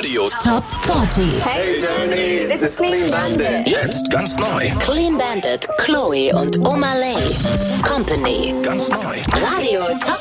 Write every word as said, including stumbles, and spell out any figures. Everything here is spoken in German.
Radio Top vierzig. Hey Germany, this is Clean Bandit. Jetzt ganz neu. Clean Bandit, Chloe und Omah Lay. Company. Ganz neu. Radio Top